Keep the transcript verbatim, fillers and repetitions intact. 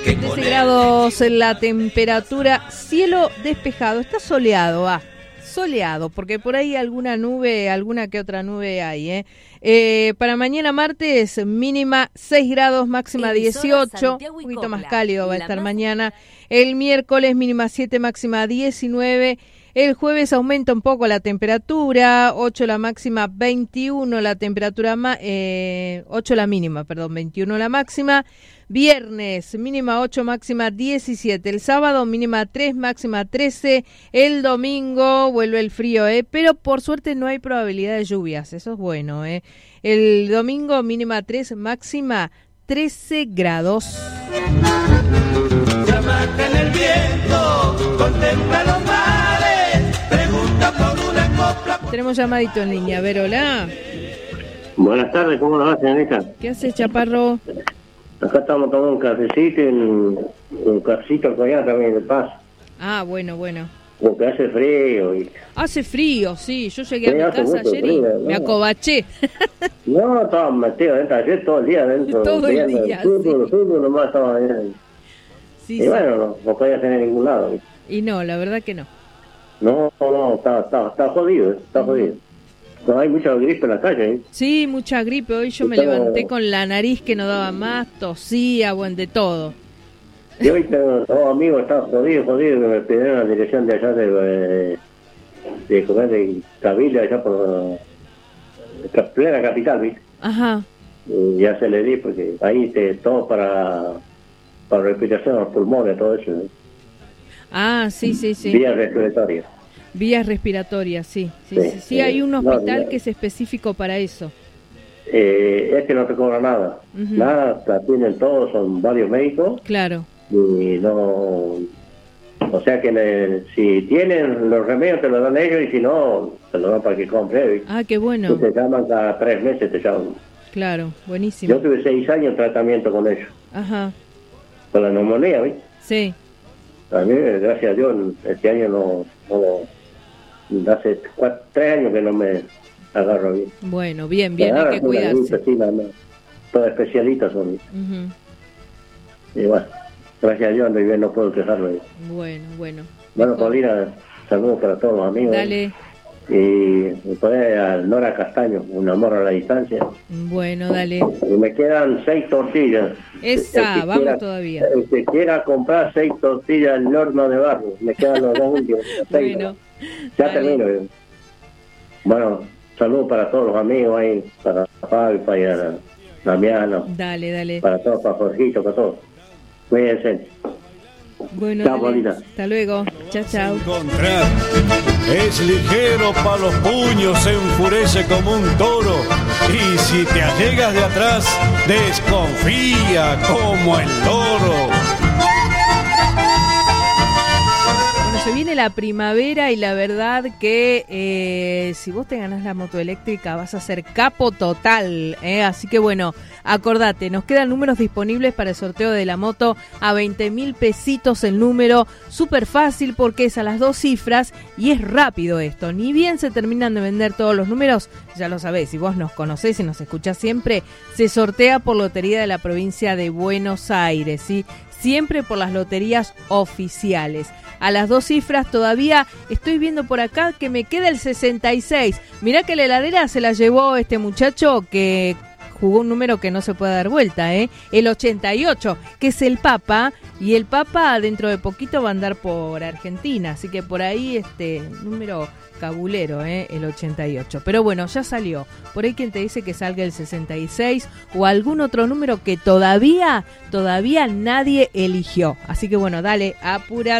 trece grados en la temperatura, cielo despejado, está soleado, ah, soleado, porque por ahí alguna nube, alguna que otra nube hay, ¿eh? Eh, para mañana martes, mínima seis grados, máxima dieciocho, un poquito más cálido va a estar mañana. El miércoles, mínima siete, máxima diecinueve. El jueves aumenta un poco la temperatura, ocho la máxima, veintiuno la temperatura, eh, ocho la mínima, perdón, veintiuno la máxima. Viernes, mínima ocho, máxima diecisiete. El sábado, mínima tres, máxima trece. El domingo vuelve el frío, ¿eh? Pero por suerte no hay probabilidad de lluvias, eso es bueno, ¿eh? El domingo, mínima tres, máxima trece grados. Llámate en el viento, contempla los mares, pregunta por una copla. Tenemos llamadito en línea, a ver, hola. Buenas tardes, ¿cómo lo va, señorita? ¿Qué haces, Chaparro? Acá estamos tomando un cafecito, un, un cafecito con allá también de paz. Ah, bueno, bueno. Porque hace frío. Y... Hace frío, sí. Yo llegué sí, a mi casa ayer frío, y ¿no? me acobaché. No, estaba metido dentro, ayer todo el día dentro. Todo el día, el fútbol, sí. El fútbol nomás estaba bien. Sí, y sí. bueno, no, no podía tener ningún lado. Y no, la verdad que no. No, no, está, está, está jodido, está jodido. No, hay mucha gripe en la calle, ¿eh? Sí, mucha gripe. Hoy yo me Estaba... levanté con la nariz que no daba más, tosía, bueno, de todo. Y hoy tengo dos amigos que están jodidos, jodidos, que me pidieron la dirección de allá de, de, de, de, de Cabilia, allá por la plena capital, ¿viste? Ajá. Y ya se le di, porque ahí te, todo para, para respiración, los pulmones, todo eso, ¿eh? Ah, sí, sí, sí. Vías respiratorias. Vías respiratorias, sí. Sí, Sí, sí, sí, sí eh, hay un hospital no, que es específico para eso. Eh, este no te cobra nada. Uh-huh. Nada, la tienen todos, son varios médicos. Claro. Y no... O sea que le, si tienen los remedios te los dan ellos y si no, te los dan para que compre. ¿eh? Ah, qué bueno. Y te llaman cada tres meses, te llaman. Claro, buenísimo. Yo tuve seis años de tratamiento con ellos. Ajá. Con la neumonía, ¿viste? Sí. A mí, gracias a Dios, este año no... no hace cuatro, tres años que no me agarro bien. Bueno, bien, bien, hay que cuidarse. Sí, la, la, todas especialistas son. Uh-huh. Y bueno, gracias a Dios ando bien, no puedo quejarme. Bueno, bueno. Bueno, Paulina, saludos para todos los amigos. Dale. Y después a Nora Castaño, un amor a la distancia. Bueno, dale. Y me quedan seis tortillas. Esa, vamos quiera, todavía. El que quiera comprar seis tortillas en el horno de barro, me quedan los dos últimos. Bueno. Ya dale. termino. Bueno, saludos para todos los amigos ahí, para Fabio, para Damiano. Dale, dale. Para todos, para Jorgito, para todos. Cuídense. Bueno, chao, dale. Paulina. Hasta luego. Chao, chao. Encontrar. Es ligero pa' los puños, se enfurece como un toro. Y si te allegas de atrás, desconfía como el toro. Se viene la primavera y la verdad que eh, si vos te ganás la moto eléctrica vas a ser capo total, ¿eh? Así que bueno, acordate, nos quedan números disponibles para el sorteo de la moto a veinte mil pesitos el número, súper fácil porque es a las dos cifras y es rápido esto, ni bien se terminan de vender todos los números, ya lo sabés, si vos nos conocés y nos escuchás siempre, se sortea por Lotería de la Provincia de Buenos Aires, ¿sí? Siempre por las loterías oficiales. A las dos cifras todavía estoy viendo por acá que me queda el sesenta y seis. Mirá que la heladera se la llevó este muchacho que jugó un número que no se puede dar vuelta, ¿eh? El ochenta y ocho, que es el Papa, y el Papa dentro de poquito va a andar por Argentina, así que por ahí este número cabulero, ¿eh? El ochenta y ocho. Pero bueno, ya salió. Por ahí quien te dice que salga el sesenta y seis o algún otro número que todavía, todavía nadie eligió. Así que bueno, dale, apúrate.